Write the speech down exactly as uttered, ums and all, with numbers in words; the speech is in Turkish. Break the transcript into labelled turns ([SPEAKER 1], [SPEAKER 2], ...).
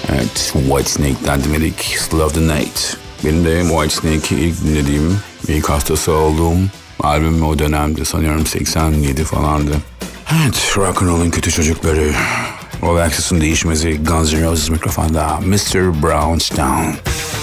[SPEAKER 1] Evet, Whitesnake'den dinledik Still of the Night. Benim de Whitesnake'i ilk dinlediğim, ilk hastası olduğum albüm o dönemde, sanıyorum seksen yedi falandı. Evet, rock'n'roll'un kötü çocukları. All Access'ın değişmezi, Guns N' Roses mikrofonda, mister Brownstown.